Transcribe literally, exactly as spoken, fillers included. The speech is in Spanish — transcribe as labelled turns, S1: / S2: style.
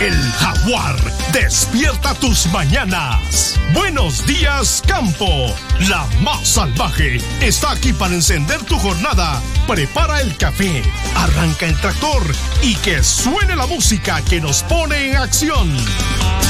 S1: El Jaguar despierta tus mañanas. Buenos días, campo. La más salvaje está aquí para encender tu jornada. Prepara el café, arranca el tractor y que suene la música que nos pone en acción.